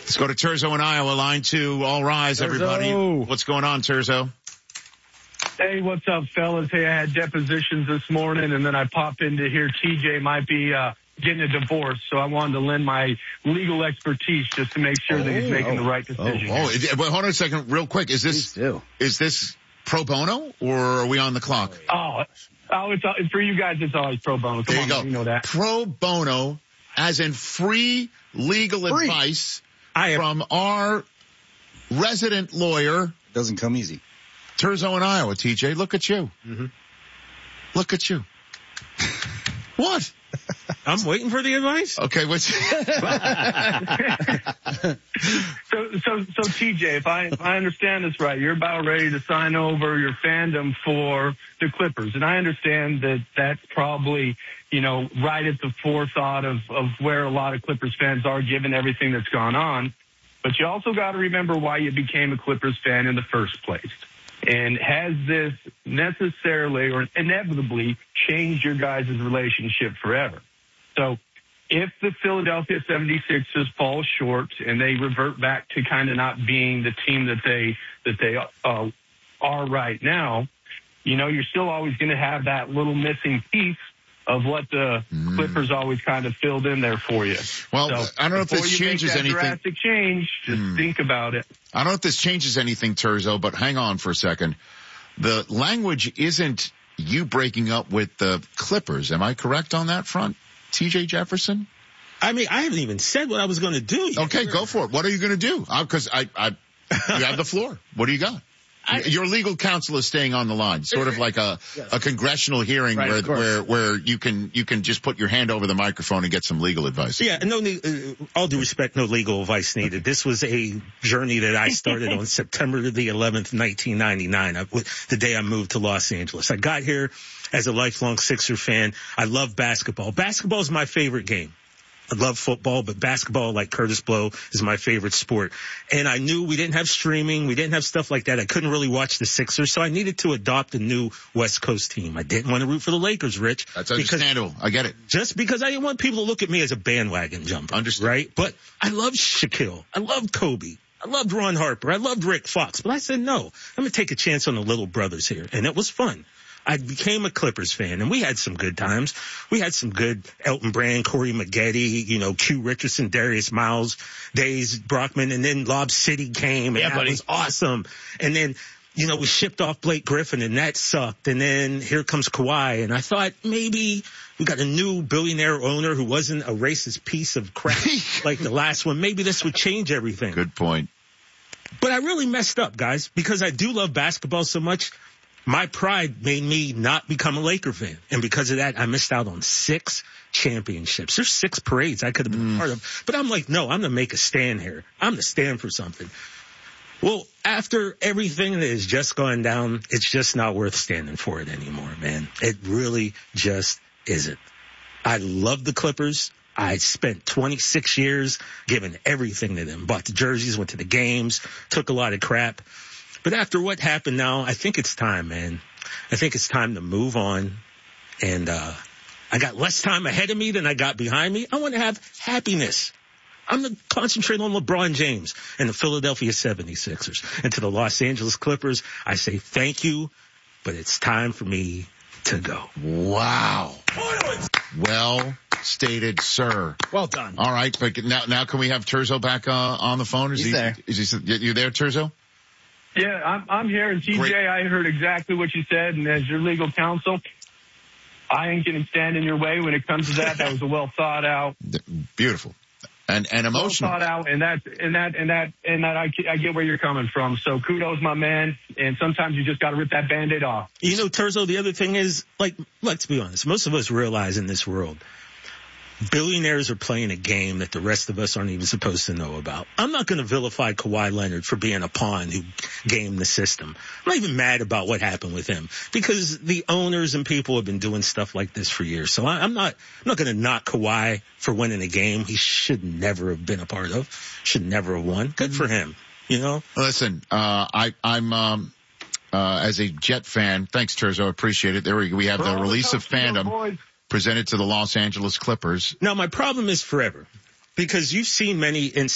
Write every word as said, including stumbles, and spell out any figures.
Let's go to Terzo in Iowa, line two. All rise, Terzo. everybody. What's going on, Terzo? Hey, what's up, fellas? Hey, I had depositions this morning, and then I popped in to hear T J might be uh, getting a divorce, so I wanted to lend my legal expertise just to make sure oh, that he's making oh, the right decision. Oh, oh. Well, hold on a second, real quick. Is this is this pro bono, or are we on the clock? Oh, oh it's, it's for you guys. It's always pro bono. Come there you on, go. Man, you know that. Pro bono, as in free legal free. advice I am- from our resident lawyer. Doesn't come easy. Terzo in Iowa, T J. Look at you. Mm-hmm. Look at you. What? I'm waiting for the advice. Okay, what's so, so, so T J, if I, if I understand this right, you're about ready to sign over your fandom for the Clippers. And I understand that that's probably, you know, right at the forethought of, of where a lot of Clippers fans are given everything that's gone on. But you also got to remember why you became a Clippers fan in the first place. And has this necessarily or inevitably changed your guys' relationship forever? So if the Philadelphia seventy-sixers fall short and they revert back to kind of not being the team that they that they uh, are right now, you know, you're still always going to have that little missing piece of what the mm. Clippers always kind of filled in there for you. Well, so I don't know if this changes anything. Before you make that drastic change, just mm. think about it. I don't know if this changes anything, Terzo, but hang on for a second. The language isn't you breaking up with the Clippers. Am I correct on that front, T J Jefferson? I mean, I haven't even said what I was going to do yet. Okay, go for it. What are you going to do? Because I, I, you have the floor. What do you got? I, Your legal counsel is staying on the line, sort of like a, yes. a congressional hearing right, where, where, where you can, you can just put your hand over the microphone and get some legal advice. Yeah, no, uh, all due respect, no legal advice needed. This was a journey that I started on September the eleventh, nineteen ninety-nine, I, the day I moved to Los Angeles. I got here as a lifelong Sixer fan. I love basketball. Basketball is my favorite game. I love football, but basketball, like Curtis Blow, is my favorite sport. And I knew we didn't have streaming. We didn't have stuff like that. I couldn't really watch the Sixers, so I needed to adopt a new West Coast team. I didn't want to root for the Lakers, Rich. That's understandable. I get it. Just because I didn't want people to look at me as a bandwagon jumper. Understood. Right? But I loved Shaquille. I loved Kobe. I loved Ron Harper. I loved Rick Fox. But I said, no, I'm going to take a chance on the little brothers here. And it was fun. I became a Clippers fan, and we had some good times. We had some good Elton Brand, Corey Maggette, you know, Q Richardson, Darius Miles, Days Brockman, and then Lob City came, and yeah, that buddy. was awesome. And then, you know, we shipped off Blake Griffin, and that sucked. And then here comes Kawhi, and I thought maybe we got a new billionaire owner who wasn't a racist piece of crap like the last one. Maybe this would change everything. Good point. But I really messed up, guys, because I do love basketball so much. My pride made me not become a Laker fan. And because of that, I missed out on six championships. There's six parades I could have been mm. a part of. But I'm like, no, I'm going to make a stand here. I'm going to stand for something. Well, after everything that has just gone down, it's just not worth standing for it anymore, man. It really just isn't. I love the Clippers. I spent twenty-six years giving everything to them. Bought the jerseys, went to the games, took a lot of crap. But after what happened now, I think it's time, man. I think it's time to move on. And uh I got less time ahead of me than I got behind me. I want to have happiness. I'm going to concentrate on LeBron James and the Philadelphia seventy-sixers. And to the Los Angeles Clippers, I say thank you, but it's time for me to go. Wow. Well stated, sir. Well done. All right, but now now can we have Terzo back uh, on the phone? Is He's he there. Is he you there, Terzo? Yeah, I'm, I'm here. And T J, Great. I heard exactly what you said. And as your legal counsel, I ain't going to stand in your way when it comes to that. That was a well thought out. Beautiful. And, and emotional. Well thought out. And that, and that, and that, and that I, I get where you're coming from. So kudos, my man. And sometimes you just got to rip that Band-Aid off. You know, Terzo, the other thing is, like, let's be honest. Most of us realize in this world, billionaires are playing a game that the rest of us aren't even supposed to know about. I'm not going to vilify Kawhi Leonard for being a pawn who gamed the system. I'm not even mad about what happened with him because the owners and people have been doing stuff like this for years. So I, I'm not, I'm not going to knock Kawhi for winning a game he should never have been a part of, should never have won. Good for him, you know? Listen, uh, I, I'm, um, uh, as a Jet fan, thanks, Terzo, appreciate it. There we go. We have the release of fandom presented to the Los Angeles Clippers. Now, my problem is forever because you've seen many instances.